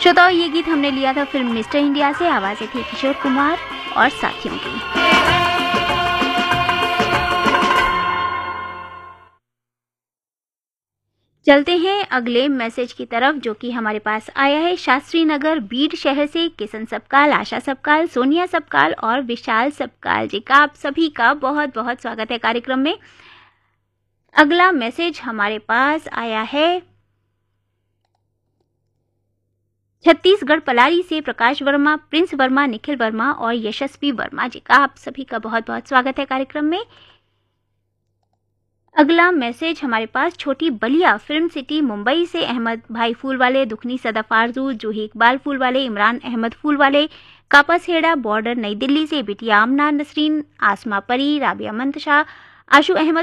श्रोताओं, ये गीत हमने लिया था फिल्म मिस्टर इंडिया से। आवाजें थी किशोर कुमार और साथियों की। चलते हैं अगले मैसेज की तरफ, जो कि हमारे पास आया है शास्त्री नगर बीड शहर से। किशन सबकाल, आशा सबकाल, सोनिया सबकाल और विशाल सबकाल जी का आप सभी का बहुत बहुत स्वागत है कार्यक्रम में। अगला मैसेज हमारे पास आया है छत्तीसगढ़ पलारी से प्रकाश वर्मा, प्रिंस वर्मा, निखिल वर्मा और यशस्वी वर्मा जी का आप सभी का बहुत बहुत स्वागत है कार्यक्रम में। अगला मैसेज हमारे पास छोटी बलिया फिल्म सिटी मुंबई से अहमद भाई फूलवाले, दुखनी सदफ आरजू, जूही इकबाल फूलवाले, इमरान अहमद फूलवाले, कापसहेड़ा बॉर्डर नई दिल्ली से बिटिया आमना नसरीन, आसमा परी, राबिया मंतशा, आशु अहमद